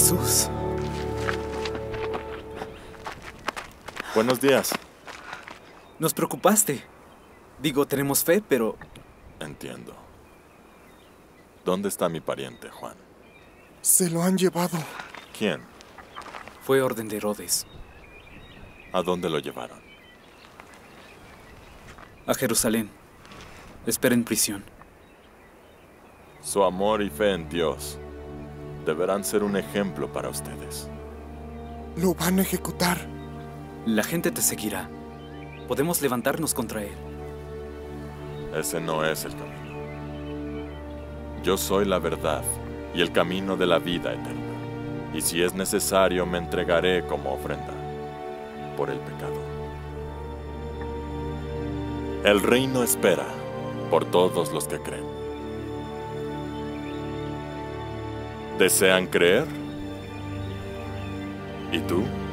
Jesús. Buenos días. Nos preocupaste. Digo, tenemos fe, pero... Entiendo. ¿Dónde está mi pariente, Juan? Se lo han llevado. ¿Quién? Fue orden de Herodes. ¿A dónde lo llevaron? A Jerusalén. Espera en prisión. Su amor y fe en Dios deberán ser un ejemplo para ustedes. Lo van a ejecutar. La gente te seguirá. Podemos levantarnos contra él. Ese no es el camino. Yo soy la verdad y el camino de la vida eterna. Y si es necesario, me entregaré como ofrenda por el pecado. El reino espera por todos los que creen. ¿Desean creer? ¿Y tú?